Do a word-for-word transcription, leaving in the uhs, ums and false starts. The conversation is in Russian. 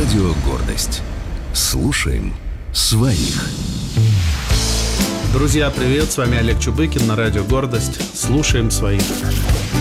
Радио «Гордость». Слушаем своих. Друзья, привет! С вами Олег Чубыкин на Радио «Гордость». Слушаем своих.